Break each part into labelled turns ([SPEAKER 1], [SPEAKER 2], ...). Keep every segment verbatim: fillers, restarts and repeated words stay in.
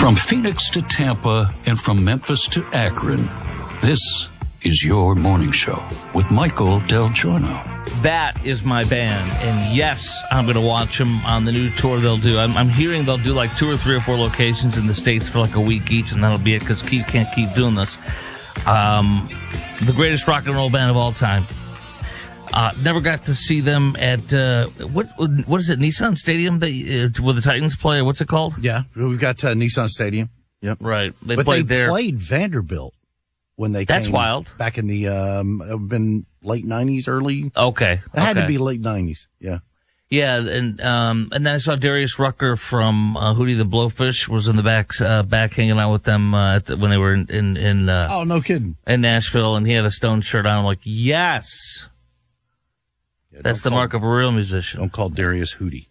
[SPEAKER 1] From Phoenix to Tampa and from Memphis to Akron, this is your morning show with Michael Del Giorno.
[SPEAKER 2] That is my band, and yes, I'm going to watch them on the new tour they'll do. I'm, I'm hearing they'll do like two or three or four locations in the States for like a week each, and that'll be it because Keith can't keep doing this. Um, the greatest rock and roll band of all time. Uh, never got to see them at, uh, what what is it, Nissan Stadium that, uh, where the Titans play, or what's it called?
[SPEAKER 3] Yeah, we've got uh, Nissan Stadium. Yep.
[SPEAKER 2] Right. They
[SPEAKER 3] but
[SPEAKER 2] played
[SPEAKER 3] they
[SPEAKER 2] there.
[SPEAKER 3] played Vanderbilt when they
[SPEAKER 2] That's
[SPEAKER 3] came
[SPEAKER 2] wild.
[SPEAKER 3] Back in the, um, it would been late nineties, early.
[SPEAKER 2] Okay.
[SPEAKER 3] It had
[SPEAKER 2] okay.
[SPEAKER 3] to be late nineties, yeah.
[SPEAKER 2] Yeah, and um, and then I saw Darius Rucker from uh, Hootie the Blowfish was in the back, uh, back hanging out with them uh, at the, when they were in, in, in uh,
[SPEAKER 3] oh, no kidding.
[SPEAKER 2] in Nashville, and he had a Stone shirt on. I'm like, yes.
[SPEAKER 3] Yeah,
[SPEAKER 2] That's the
[SPEAKER 3] call,
[SPEAKER 2] mark of a real musician.
[SPEAKER 3] Don't call Darius Hootie.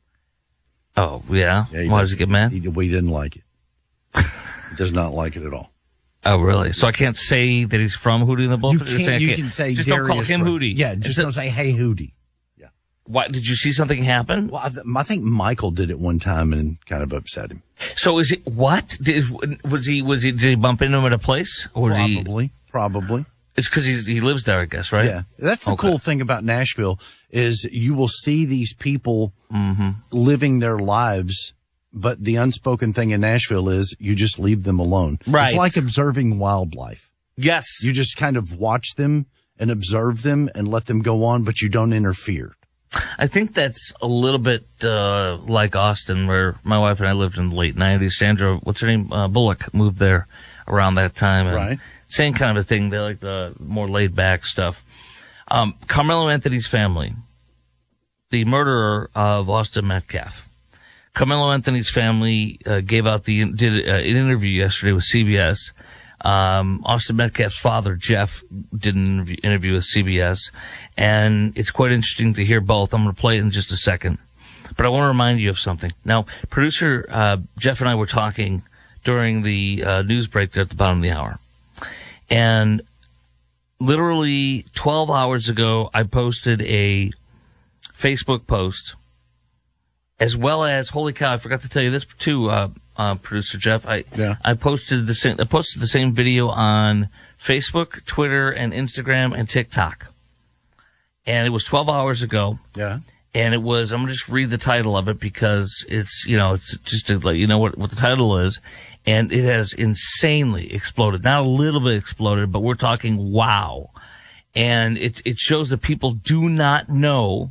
[SPEAKER 2] Oh, yeah?
[SPEAKER 3] yeah he
[SPEAKER 2] Why does he get mad?
[SPEAKER 3] He, we didn't like it. He does not like it at all.
[SPEAKER 2] Oh, really? So I can't say that he's from Hootie and the Blowfish?
[SPEAKER 3] You, can't, you
[SPEAKER 2] can't,
[SPEAKER 3] can say
[SPEAKER 2] just
[SPEAKER 3] Darius.
[SPEAKER 2] don't call him
[SPEAKER 3] Rucker.
[SPEAKER 2] Hootie.
[SPEAKER 3] Yeah, just
[SPEAKER 2] it,
[SPEAKER 3] don't say, hey, Hootie. Yeah.
[SPEAKER 2] Why, did you see something happen?
[SPEAKER 3] Well, I, th- I think Michael did it one time and kind of upset him.
[SPEAKER 2] So is it, what? Did, was he, was he, did he bump into him at a place? Or
[SPEAKER 3] Probably,
[SPEAKER 2] he,
[SPEAKER 3] probably.
[SPEAKER 2] It's because he lives there, I guess, right?
[SPEAKER 3] Yeah. That's the
[SPEAKER 2] okay.
[SPEAKER 3] cool thing about Nashville is you will see these people
[SPEAKER 2] mm-hmm.
[SPEAKER 3] living their lives, but the unspoken thing in Nashville is you just leave them alone.
[SPEAKER 2] Right.
[SPEAKER 3] It's like observing wildlife.
[SPEAKER 2] Yes.
[SPEAKER 3] You just kind of watch them and observe them and let them go on, but you don't interfere.
[SPEAKER 2] I think that's a little bit uh like Austin, where my wife and I lived in the late nineties. Sandra, what's her name? Uh, Bullock moved there around that time. And
[SPEAKER 3] right.
[SPEAKER 2] Same kind of a thing. They like the more laid-back stuff. Um, Carmelo Anthony's family, the murderer of Austin Metcalf. Carmelo Anthony's family uh, gave out the did uh, an interview yesterday with C B S. Um, Austin Metcalf's father, Jeff, did an interview, interview with C B S, and it's quite interesting to hear both. I'm going to play it in just a second, but I want to remind you of something. Now, producer uh, Jeff and I were talking during the uh, news break there at the bottom of the hour. And literally twelve hours ago, I posted a Facebook post, as well as, holy cow, I forgot to tell you this too, uh, uh, producer Jeff. I,
[SPEAKER 3] yeah.
[SPEAKER 2] I posted the same, I posted the same video on Facebook, Twitter, and Instagram and TikTok. And it was twelve hours ago.
[SPEAKER 3] Yeah.
[SPEAKER 2] And it was, I'm going to just read the title of it because it's, you know, it's just to let you know what, what the title is. And it has insanely exploded. Not a little bit exploded, but we're talking wow. And it it shows that people do not know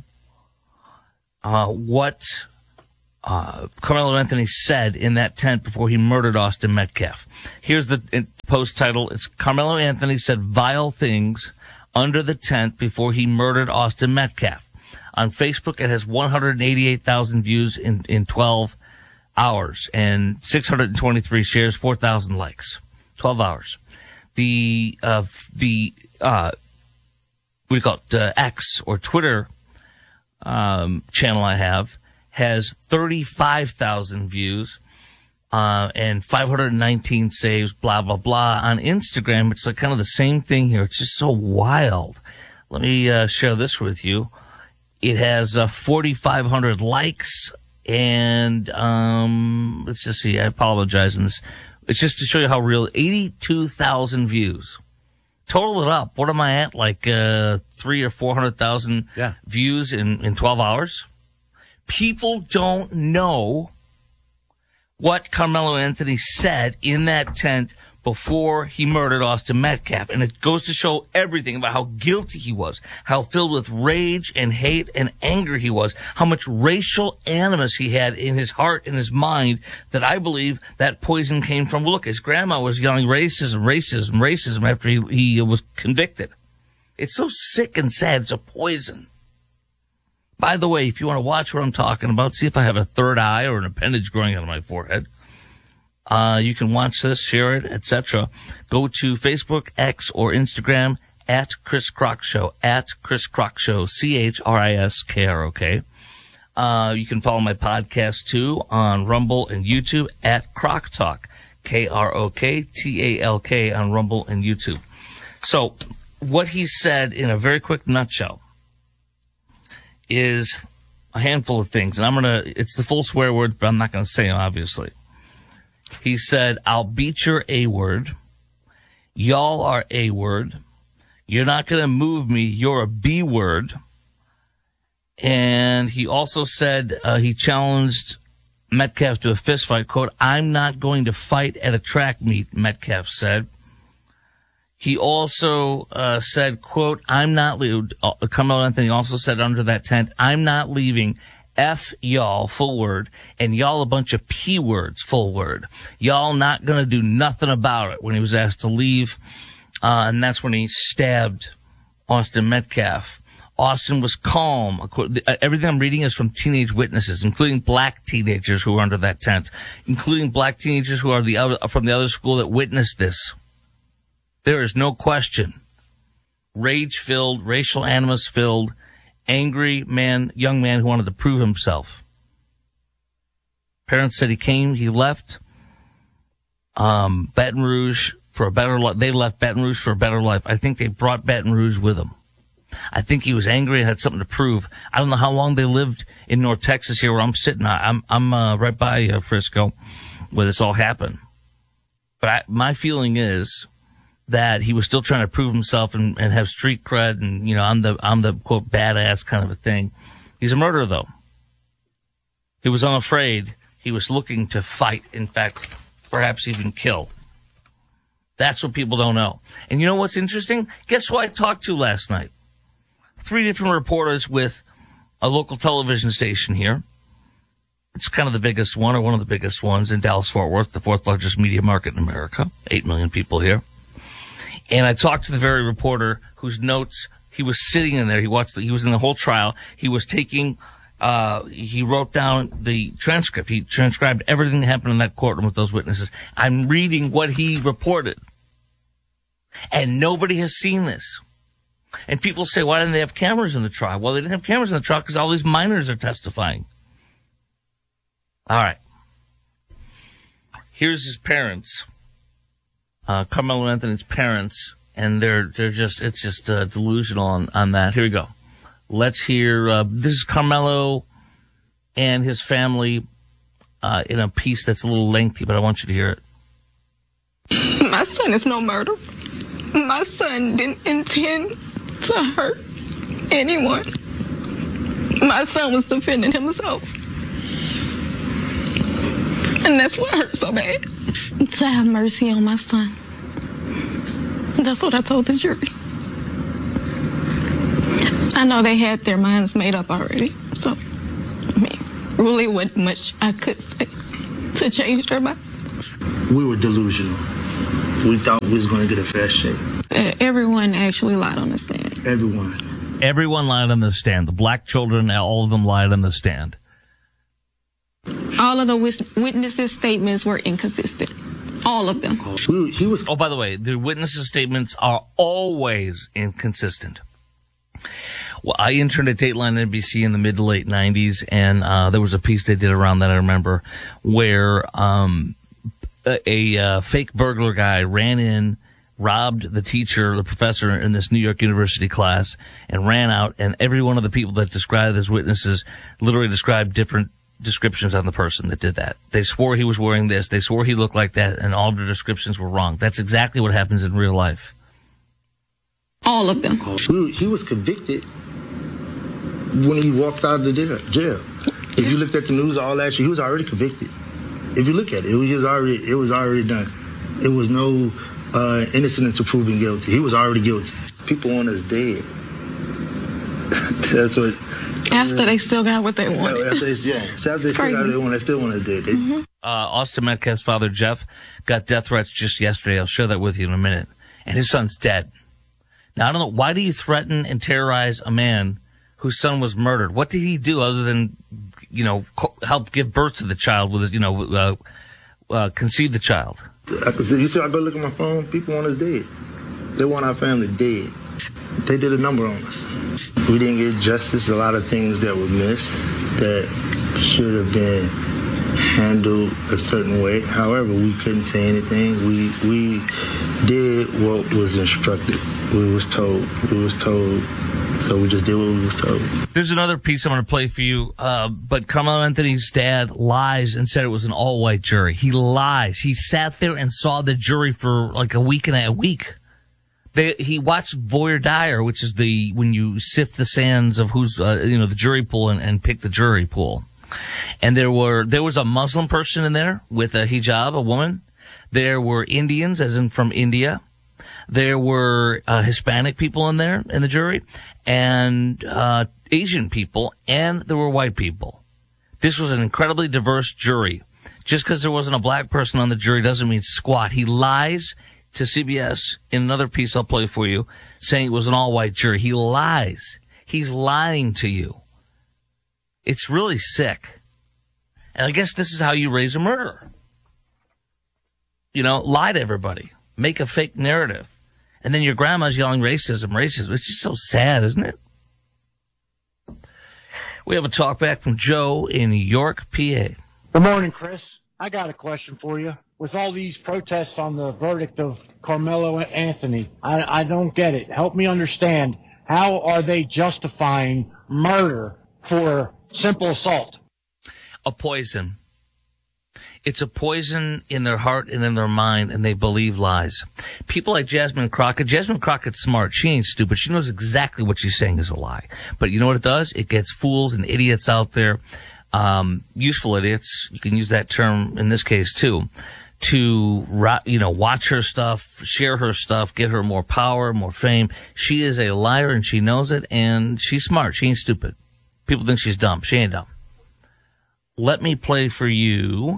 [SPEAKER 2] uh what uh Carmelo Anthony said in that tent before he murdered Austin Metcalf. Here's the post title. It's Carmelo Anthony said vile things under the tent before he murdered Austin Metcalf. On Facebook, it has one hundred eighty-eight thousand views in, in twelve hours and six hundred twenty-three shares, four thousand likes. twelve hours. The, uh, the, uh, what do you call it, uh, X or Twitter, um, channel I have has thirty-five thousand views, uh, and five hundred nineteen saves, blah, blah, blah. On Instagram, it's like kind of the same thing here. It's just so wild. Let me, uh, share this with you. It has, uh, forty-five hundred likes. And, um, let's just see, I apologize. And this, it's just to show you how real, eighty-two thousand views. Total it up. What am I at? Like, uh, three or four hundred thousand
[SPEAKER 3] yeah.
[SPEAKER 2] views in, in twelve hours? People don't know what Carmelo Anthony said in that tent before he murdered Austin Metcalf. And it goes to show everything about how guilty he was, how filled with rage and hate and anger he was, how much racial animus he had in his heart and his mind, that I believe that poison came from. Look, his grandma was yelling racism, racism, racism after he, he was convicted. It's so sick and sad. It's a poison. By the way, if you want to watch what I'm talking about, see if I have a third eye or an appendage growing out of my forehead. Uh, you can watch this, share it, et cetera. Go to Facebook, X, or Instagram at Chris Crock Show, at Chris Crock Show, C H R I S K R O K. Uh, you can follow my podcast too on Rumble and YouTube at Crock Talk, K R O K T A L K on Rumble and YouTube. So what he said in a very quick nutshell is a handful of things, and I'm gonna, it's the full swear word, but I'm not gonna say them, obviously. He said, I'll beat your A-word. Y'all are A-word. You're not going to move me. You're a B-word. And he also said uh, he challenged Metcalf to a fist fight. Quote, I'm not going to fight at a track meet, Metcalf said. He also uh, said, quote, I'm not leaving. Uh, Carmelo Anthony also said under that tent, I'm not leaving. F y'all, full word, and y'all a bunch of P words, full word. Y'all not going to do nothing about it when he was asked to leave. Uh, and that's when he stabbed Austin Metcalf. Austin was calm. Everything I'm reading is from teenage witnesses, including black teenagers who were under that tent, including black teenagers who are the other, from the other school that witnessed this. There is no question. Rage-filled, racial animus-filled, angry man, young man who wanted to prove himself. Parents said he came, he left um, Baton Rouge for a better life. They left Baton Rouge for a better life. I think they brought Baton Rouge with them. I think he was angry and had something to prove. I don't know how long they lived in North Texas here where I'm sitting. I'm I'm uh, right by uh, Frisco where this all happened. But I, my feeling is that he was still trying to prove himself and, and have street cred and, you know, I'm the, I'm the, quote, badass kind of a thing. He's a murderer, though. He was unafraid. He was looking to fight, in fact, perhaps even kill. That's what people don't know. And you know what's interesting? Guess who I talked to last night? Three different reporters with a local television station here. It's kind of the biggest one, or one of the biggest ones in Dallas-Fort Worth, the fourth largest media market in America. Eight million people here. And I talked to the very reporter whose notes, he was sitting in there. He watched, the, he was in the whole trial. He was taking, uh, he wrote down the transcript. He transcribed everything that happened in that courtroom with those witnesses. I'm reading what he reported. And nobody has seen this. And people say, why didn't they have cameras in the trial? Well, they didn't have cameras in the trial because all these minors are testifying. All right. Here's his parents. Uh, Carmelo Anthony's parents, and they're they're just it's just uh, delusional on, on that. Here we go. Let's hear. Uh, this is Carmelo and his family uh, in a piece that's a little lengthy, but I want you to hear it.
[SPEAKER 4] My son is no murderer. My son didn't intend to hurt anyone. My son was defending himself, and that's what hurt so bad. To have mercy on my son. That's what I told the jury. I know they had their minds made up already, so I mean, really wasn't much I could say to change their mind.
[SPEAKER 5] We were delusional. We thought we was going to get a fast shake.
[SPEAKER 4] Uh, everyone actually lied on the stand.
[SPEAKER 5] Everyone.
[SPEAKER 2] Everyone lied on the stand. The black children, all of them lied on the stand.
[SPEAKER 4] All of the witnesses' statements were inconsistent. All of them.
[SPEAKER 5] He was.
[SPEAKER 2] Oh, by the way, the witnesses' statements are always inconsistent. Well, I interned at Dateline N B C in the mid to late nineties, and uh, there was a piece they did around that, I remember, where um, a, a uh, fake burglar guy ran in, robbed the teacher, the professor in this New York University class, and ran out, and every one of the people that described as witnesses literally described different descriptions on the person that did that. They swore he was wearing this, they swore he looked like that, and all the descriptions were wrong. That's exactly what happens in real life.
[SPEAKER 4] All of them.
[SPEAKER 5] He was convicted when he walked out of the jail. If you looked at the news all last year, he was already convicted. If you look at it, it was already it was already done. It was no uh, innocent until proven guilty. He was already guilty. People want us dead. That's what.
[SPEAKER 4] After they still got what they wanted.
[SPEAKER 5] Yeah, after they, yeah. after they still got what they wanted, they still want us dead.
[SPEAKER 4] Mm-hmm.
[SPEAKER 2] Uh, Austin Metcalf's father, Jeff, got death threats just yesterday. I'll share that with you in a minute. And his son's dead. Now, I don't know. Why do you threaten and terrorize a man whose son was murdered? What did he do other than, you know, co- help give birth to the child with, you know, uh, uh, conceive the child?
[SPEAKER 5] I can see, you see, I go look at my phone, people want us dead. They want our family dead. They did a number on us. We didn't get justice. A lot of things that were missed that should have been handled a certain way. However, we couldn't say anything. We we did what was instructed. We was told. We was told. So we just did what we was told.
[SPEAKER 2] There's another piece I'm going to play for you. Uh, but Carmelo Anthony's dad lies and said it was an all-white jury. He lies. He sat there and saw the jury for like a week and a week. They, he watched voir dire, which is the when you sift the sands of who's uh, you know the jury pool and, and pick the jury pool. And there were there was a Muslim person in there with a hijab, a woman. There were Indians, as in from India. There were uh, Hispanic people in there in the jury, and uh, Asian people, and there were white people. This was an incredibly diverse jury. Just because there wasn't a black person on the jury doesn't mean squat. He lies to C B S in another piece I'll play for you, saying it was an all-white jury. He lies. He's lying to you. It's really sick. And I guess this is how you raise a murderer. You know, lie to everybody. Make a fake narrative. And then your grandma's yelling racism, racism. It's just so sad, isn't it? We have a talk back from Joe in York, P A.
[SPEAKER 6] Good morning, Chris. I got a question for you. With all these protests on the verdict of Carmelo Anthony, I, I don't get it. Help me understand. How are they justifying murder for simple assault?
[SPEAKER 2] A poison. It's a poison in their heart and in their mind, and they believe lies. People like Jasmine Crockett. Jasmine Crockett's smart. She ain't stupid. She knows exactly what she's saying is a lie. But you know what it does? It gets fools and idiots out there, um, useful idiots. You can use that term in this case, too, to, you know, watch her stuff, share her stuff, get her more power, more fame. She is a liar, and she knows it, and she's smart. She ain't stupid. People think she's dumb. She ain't dumb. Let me play for you.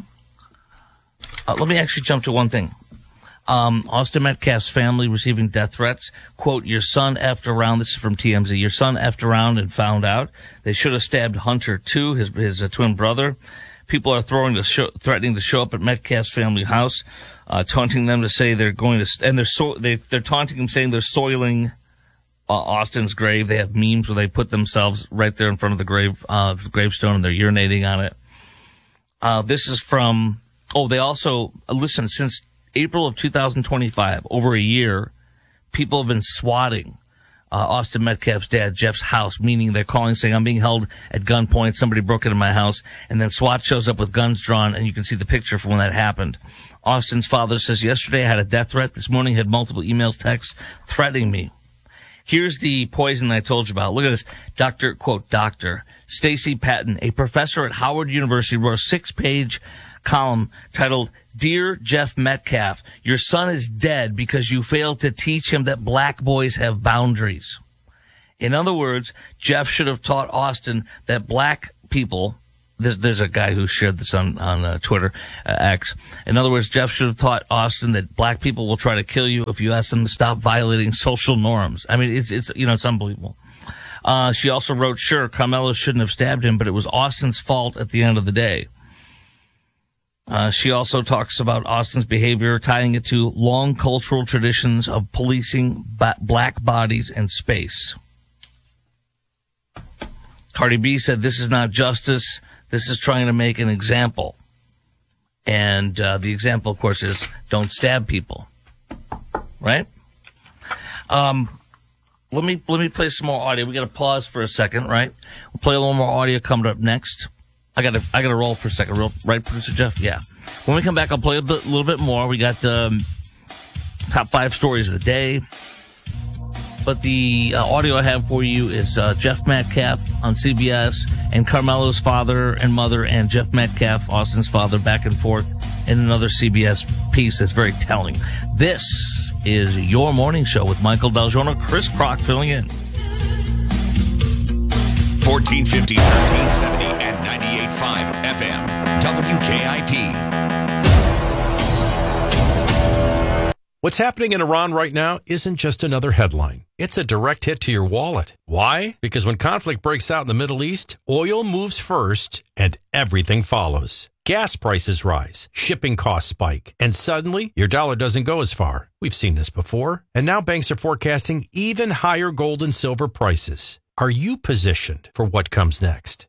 [SPEAKER 2] Uh, let me actually jump to one thing. Um, Austin Metcalf's family receiving death threats. Quote, your son effed around. This is from T M Z. Your son effed around and found out. They should have stabbed Hunter, too, his, his uh, twin brother. People are throwing the show, threatening to show up at Metcalf's family house, uh, taunting them to say they're going to, st- and they're so, they, they're taunting them saying they're soiling uh, Austin's grave. They have memes where they put themselves right there in front of the grave, uh, the gravestone, and they're urinating on it. Uh, this is from, oh, they also, uh, listen, since April of two thousand twenty-five, over a year, people have been swatting uh, Austin Metcalf's dad, Jeff's house, meaning they're calling saying, I'm being held at gunpoint, somebody broke into my house, and then SWAT shows up with guns drawn, and you can see the picture from when that happened. Austin's father says, yesterday I had a death threat. This morning I had multiple emails, texts threatening me. Here's the poison I told you about. Look at this. Doctor, quote, Doctor Stacy Patton, a professor at Howard University, wrote a six-page column titled, Dear Jeff Metcalf, your son is dead because you failed to teach him that black boys have boundaries. In other words, Jeff should have taught Austin that black people, there's, there's a guy who shared this on, on uh, Twitter, uh, X. In other words, Jeff should have taught Austin that black people will try to kill you if you ask them to stop violating social norms. I mean, it's, it's, you know, it's unbelievable. Uh, she also wrote, sure, Carmelo shouldn't have stabbed him, but it was Austin's fault at the end of the day. Uh, she also talks about Austin's behavior, tying it to long cultural traditions of policing ba- black bodies and space. Cardi B said, this is not justice. This is trying to make an example. And uh, the example, of course, is don't stab people. Right? Um, let me let me play some more audio. We got to pause for a second, right? We'll play a little more audio coming up next. I got to I got to roll for a second, real, right, Producer Jeff? Yeah. When we come back, I'll play a bit, little bit more. We got um, top five stories of the day. But the uh, audio I have for you is uh, Jeff Metcalf on C B S and Carmelo's father and mother and Jeff Metcalf, Austin's father, back and forth in another C B S piece that's very telling. This is Your Morning Show with Michael Del Giorno, Chris Crock filling in.
[SPEAKER 7] fourteen fifty, thirteen seventy, and ninety-eight point five F M. W K I P.
[SPEAKER 8] What's happening in Iran right now isn't just another headline. It's a direct hit to your wallet. Why? Because when conflict breaks out in the Middle East, oil moves first and everything follows. Gas prices rise, shipping costs spike, and suddenly your dollar doesn't go as far. We've seen this before, and now banks are forecasting even higher gold and silver prices. Are you positioned for what comes next?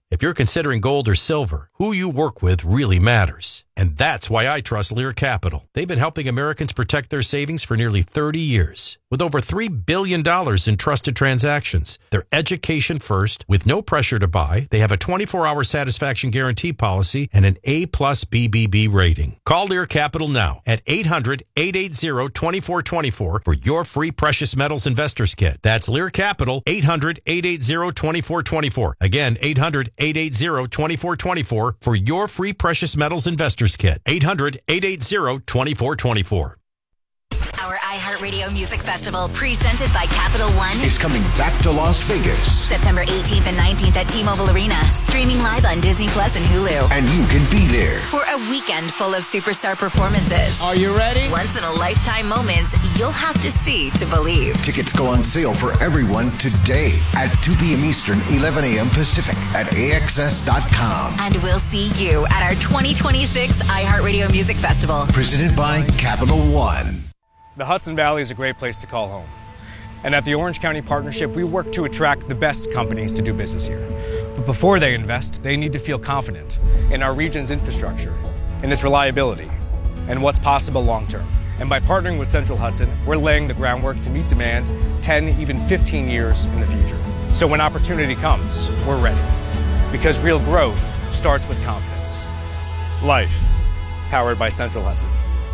[SPEAKER 8] If you're considering gold or silver, who you work with really matters. And that's why I trust Lear Capital. They've been helping Americans protect their savings for nearly thirty years. With over three billion dollars in trusted transactions, they're education first, with no pressure to buy. They have a twenty-four hour satisfaction guarantee policy and an A plus B B B rating. Call Lear Capital now at eight hundred, eight eight zero, two four two four for your free precious metals investors kit. That's Lear Capital, eight hundred, eight eight zero, two four two four. Again, eight hundred, eight eight zero, two four two four for your free precious metals investors kit. eight hundred, eight eight zero, two four two four.
[SPEAKER 9] Our iHeartRadio Music Festival, presented by Capital One,
[SPEAKER 7] is coming back to Las Vegas.
[SPEAKER 9] September eighteenth and nineteenth at T-Mobile Arena. Streaming live on Disney Plus and Hulu.
[SPEAKER 7] And you can be there
[SPEAKER 9] for a weekend full of superstar performances.
[SPEAKER 6] Are you ready?
[SPEAKER 9] Once-in-a-lifetime moments you'll have to see to believe.
[SPEAKER 7] Tickets go on sale for everyone today at two p.m. Eastern, eleven a.m. Pacific at A X S dot com.
[SPEAKER 9] And we'll see you at our twenty twenty-six iHeartRadio Music Festival.
[SPEAKER 7] Presented by Capital One.
[SPEAKER 10] The Hudson Valley is a great place to call home. And at the Orange County Partnership, we work to attract the best companies to do business here. But before they invest, they need to feel confident in our region's infrastructure, in its reliability, and what's possible long term. And by partnering with Central Hudson, we're laying the groundwork to meet demand ten, even fifteen years in the future. So when opportunity comes, we're ready. Because real growth starts with confidence. Life, powered by Central Hudson.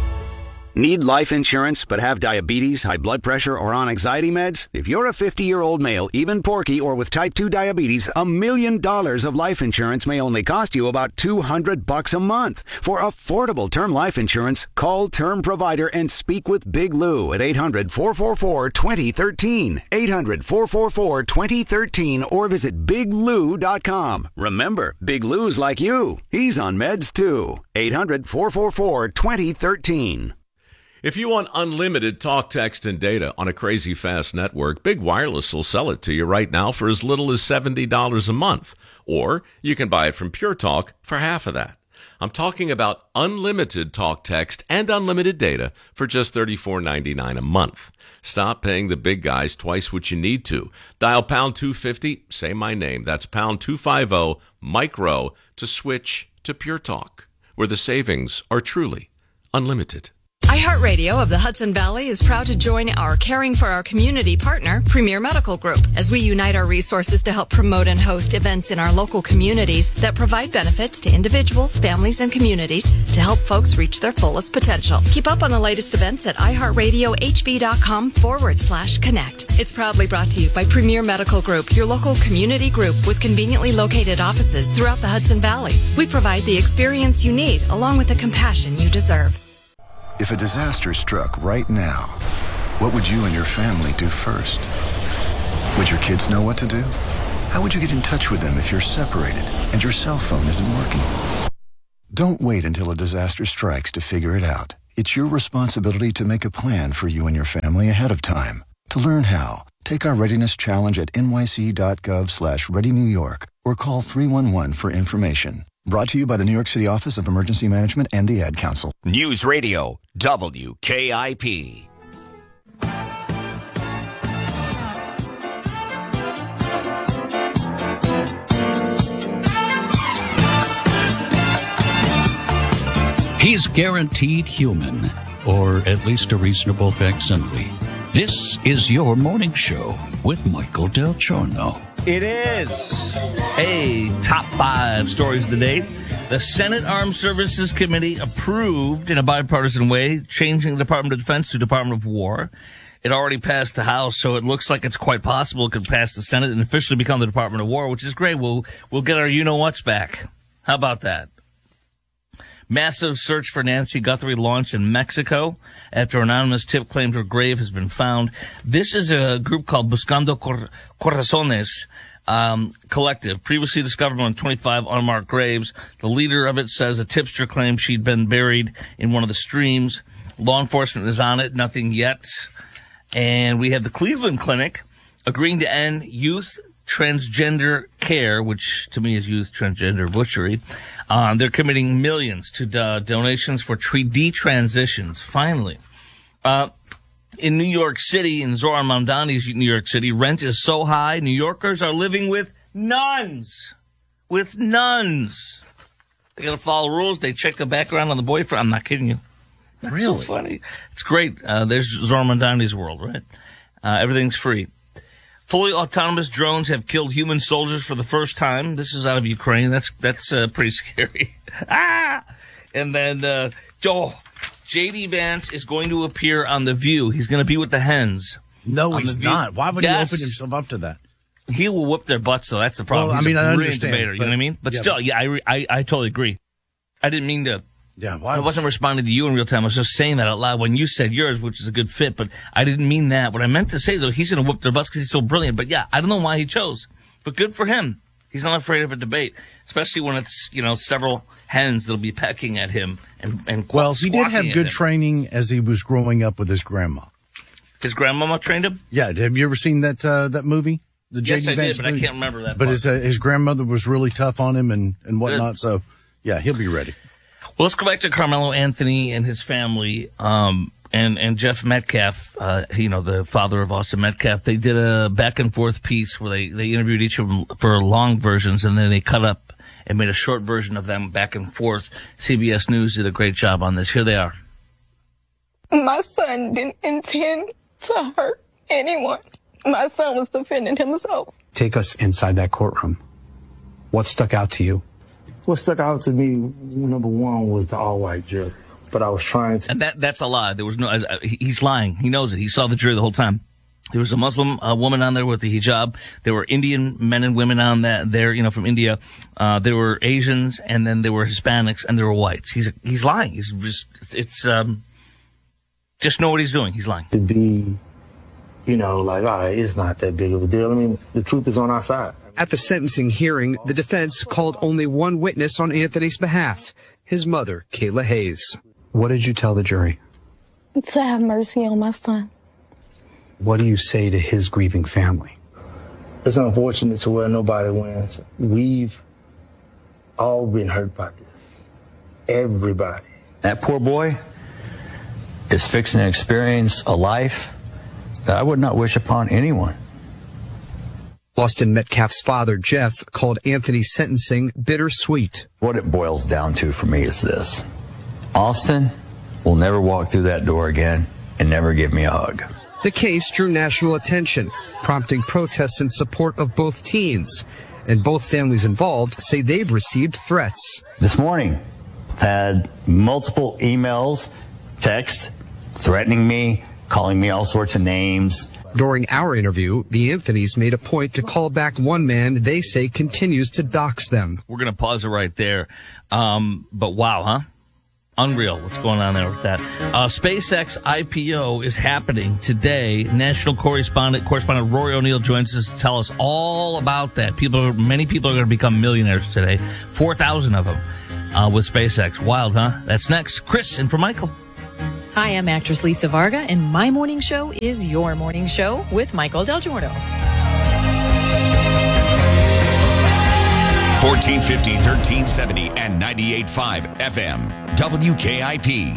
[SPEAKER 11] Need life insurance but have diabetes, high blood pressure, or on anxiety meds? If you're a fifty-year-old male, even porky, or with type two diabetes, a million dollars of life insurance may only cost you about two hundred bucks a month. For affordable term life insurance, call Term Provider and speak with Big Lou at eight hundred, four four four, two zero one three, eight hundred, four four four, two zero one three, or visit big lou dot com. Remember, Big Lou's like you. He's on meds too. eight hundred, four four four, two zero one three.
[SPEAKER 12] If you want unlimited talk, text, and data on a crazy fast network, Big Wireless will sell it to you right now for as little as seventy dollars a month. Or you can buy it from Pure Talk for half of that. I'm talking about unlimited talk, text, and unlimited data for just thirty-four ninety-nine a month. Stop paying the big guys twice what you need to. Dial pound two fifty, say my name. That's pound two fifty, micro, to switch to Pure Talk, where the savings are truly unlimited.
[SPEAKER 13] iHeartRadio of the Hudson Valley is proud to join our Caring for Our Community partner, Premier Medical Group, as we unite our resources to help promote and host events in our local communities that provide benefits to individuals, families, and communities to help folks reach their fullest potential. Keep up on the latest events at iHeartRadioHV.com forward slash connect. It's proudly brought to you by Premier Medical Group, your local community group with conveniently located offices throughout the Hudson Valley. We provide the experience you need along with the compassion you deserve.
[SPEAKER 14] If a disaster struck right now, what would you and your family do first? Would your kids know what to do? How would you get in touch with them if you're separated and your cell phone isn't working? Don't wait until a disaster strikes to figure it out. It's your responsibility to make a plan for you and your family ahead of time. To learn how, take our readiness challenge at nyc.gov slash ready New York or call three one one for information. Brought to you by the New York City Office of Emergency Management and the Ad Council.
[SPEAKER 7] News Radio, W K I P.
[SPEAKER 1] He's guaranteed human, or at least a reasonable facsimile. This is your morning show with Michael Del Giorno.
[SPEAKER 2] It is. Hey, top five stories of the day. The Senate Armed Services Committee approved in a bipartisan way changing the Department of Defense to Department of War. It already passed the House, so it looks like it's quite possible it could pass the Senate and officially become the Department of War, which is great. We'll we'll get our you-know-whats back. How about that? Massive search for Nancy Guthrie launched in Mexico after an anonymous tip claimed her grave has been found. This is a group called Buscando Cor- Corazones um, Collective, previously discovered on twenty-five unmarked graves. The leader of it says a tipster claimed she'd been buried in one of the streams. Law enforcement is on it, nothing yet. And we have the Cleveland Clinic agreeing to end youth transgender care, which to me is youth transgender butchery. Um, they're committing millions to uh, donations for tre- detransitions, finally. Uh, in New York City, in Zoran Mamdani's New York City, rent is so high, New Yorkers are living with nuns. with nuns. They got to follow rules. They check the background on the boyfriend. I'm not kidding you. That's
[SPEAKER 3] really?
[SPEAKER 2] so funny. It's great. Uh, there's Zora Mondani's world, right? Uh, everything's free. Fully autonomous drones have killed human soldiers for the first time. This is out of Ukraine. That's that's uh, pretty scary. ah! And then, uh, oh, J D Vance is going to appear on The View. He's going to be with the hens.
[SPEAKER 3] No, he's not. Why would
[SPEAKER 2] yes.
[SPEAKER 3] he open himself up to that?
[SPEAKER 2] He will whoop their butts, though. That's the problem.
[SPEAKER 3] Well,
[SPEAKER 2] He's
[SPEAKER 3] I mean,
[SPEAKER 2] a
[SPEAKER 3] I
[SPEAKER 2] brilliant
[SPEAKER 3] understand,
[SPEAKER 2] debater. You
[SPEAKER 3] but-
[SPEAKER 2] know what I mean? But
[SPEAKER 3] yeah,
[SPEAKER 2] still,
[SPEAKER 3] but-
[SPEAKER 2] yeah, I, re- I I totally agree. I didn't mean to.
[SPEAKER 3] Yeah, why?
[SPEAKER 2] I wasn't responding to you in real time. I was just saying that out loud when you said yours, which is a good fit. But I didn't mean that. What I meant to say, though, he's going to whoop their butts because he's so brilliant. But yeah, I don't know why he chose. But good for him. He's not afraid of a debate, especially when it's, you know, several hens that'll be pecking at him and and
[SPEAKER 3] Well, he did have
[SPEAKER 2] squawking at
[SPEAKER 3] good
[SPEAKER 2] him.
[SPEAKER 3] training as he was growing up with his grandma.
[SPEAKER 2] His grandmama trained him?
[SPEAKER 3] Yeah, have you ever seen that uh, that movie? The
[SPEAKER 2] Yes,
[SPEAKER 3] J D
[SPEAKER 2] I
[SPEAKER 3] Vance
[SPEAKER 2] did, but I
[SPEAKER 3] movie?
[SPEAKER 2] can't remember that
[SPEAKER 3] But
[SPEAKER 2] part.
[SPEAKER 3] his uh, his grandmother was really tough on him and and whatnot.
[SPEAKER 2] Good.
[SPEAKER 3] So yeah, he'll be ready.
[SPEAKER 2] Well, let's go back to Carmelo Anthony and his family, um, and, and Jeff Metcalf, uh, you know, the father of Austin Metcalf. They did a back and forth piece where they, they interviewed each of them for long versions, and then they cut up and made a short version of them back and forth. C B S News did a great job on this. Here they are.
[SPEAKER 4] My son didn't intend to hurt anyone. My son was defending himself.
[SPEAKER 15] Take us inside that courtroom. What stuck out to you?
[SPEAKER 5] What stuck out to me, number one, was the all-white jury. But I was trying to...
[SPEAKER 2] And that that's a lie. There was no. Uh, he- he's lying. He knows it. He saw the jury the whole time. There was a Muslim uh, woman on there with the hijab. There were Indian men and women on that there, you know, from India. Uh, there were Asians, and then there were Hispanics, and there were whites. He's he's lying. He's just it's um, just know what he's doing. He's lying.
[SPEAKER 5] To be, you know, like, all right, it's not that big of a deal. I mean, the truth is on our side.
[SPEAKER 15] At the sentencing hearing, the defense called only one witness on Anthony's behalf, his mother, Kayla Hayes. What did you tell the jury?
[SPEAKER 4] To have mercy on my son.
[SPEAKER 15] What do you say to his grieving family?
[SPEAKER 5] It's unfortunate to where nobody wins. We've all been hurt by this. Everybody.
[SPEAKER 16] That poor boy is fixing to experience a life that I would not wish upon anyone.
[SPEAKER 15] Austin Metcalf's father, Jeff, called Anthony's sentencing bittersweet.
[SPEAKER 16] What it boils down to for me is this. Austin will never walk through that door again and never give me a hug.
[SPEAKER 15] The case drew national attention, prompting protests in support of both teens. And both families involved say they've received threats.
[SPEAKER 16] This morning, had multiple emails, texts, threatening me, calling me all sorts of names.
[SPEAKER 15] During our interview, the Anthonys made a point to call back one man they say continues to dox them.
[SPEAKER 2] We're going to pause it right there. Um, but wow, huh? Unreal. What's going on there with that? Uh, SpaceX I P O is happening today. National correspondent correspondent Rory O'Neill joins us to tell us all about that. People, many people are going to become millionaires today. Four thousand of them uh, with SpaceX. Wild, huh? That's next. Chris and for Michael.
[SPEAKER 17] Hi, I'm actress Lisa Varga, and my morning show is your morning show with Michael Del Giorno.
[SPEAKER 18] fourteen fifty, thirteen seventy, and ninety-eight point five F M. W K I P.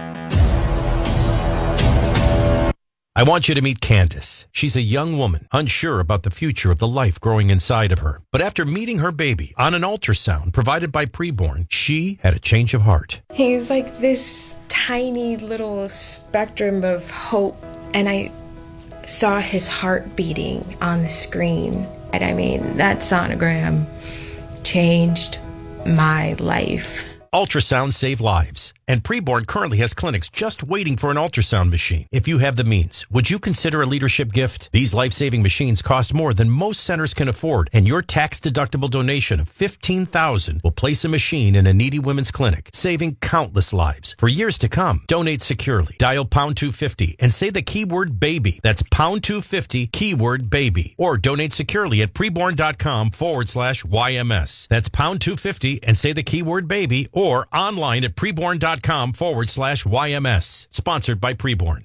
[SPEAKER 8] I want you to meet Candace. She's a young woman, unsure about the future of the life growing inside of her. But after meeting her baby on an ultrasound provided by Preborn, she had a change of heart.
[SPEAKER 19] He's like this tiny little spectrum of hope, and I saw his heart beating on the screen. And I mean, that sonogram changed my life.
[SPEAKER 8] Ultrasounds save lives, and Preborn currently has clinics just waiting for an ultrasound machine. If you have the means, would you consider a leadership gift? These life-saving machines cost more than most centers can afford, and your tax-deductible donation of fifteen thousand dollars will place a machine in a needy women's clinic, saving countless lives. For years to come, donate securely. Dial pound two fifty and say the keyword baby. That's pound two fifty, keyword baby. Or donate securely at preborn.com forward slash YMS. That's pound two fifty and say the keyword baby, or online at preborn.com forward slash YMS. Sponsored by Preborn.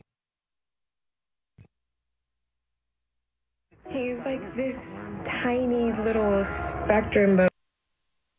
[SPEAKER 19] He's like this tiny little spectrum of